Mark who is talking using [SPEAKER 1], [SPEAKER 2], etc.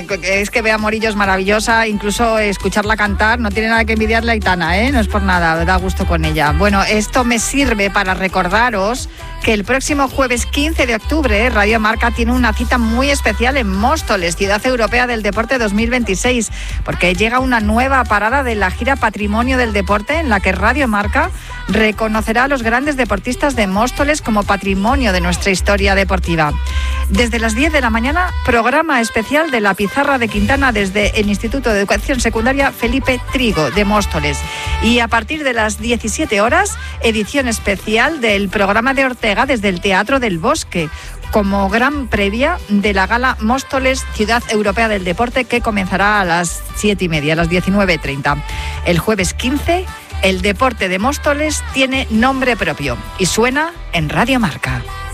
[SPEAKER 1] es que Bea Morillo es maravillosa, incluso escucharla cantar no tiene nada que envidiarle a Aitana, no es por nada, da gusto con ella. Bueno, esto me sirve para recordaros que el próximo jueves 15 de octubre Radio Marca tiene una cita muy especial en Móstoles, Ciudad Europea del Deporte 2026, porque llega una nueva parada de la gira Patrimonio del Deporte en la que Radio Marca reconocerá a los grandes deportistas de Móstoles como patrimonio de nuestra historia deportiva. Desde las 10 de la mañana, programa especial de la Pizarra de Quintana desde el Instituto de Educación Secundaria Felipe Trigo de Móstoles. Y a partir de las 17 horas, edición especial del programa de Ortega desde el Teatro del Bosque, como gran previa de la gala Móstoles Ciudad Europea del Deporte, que comenzará a las 7:30, a las 19:30. El jueves 15, el deporte de Móstoles tiene nombre propio y suena en Radio Marca.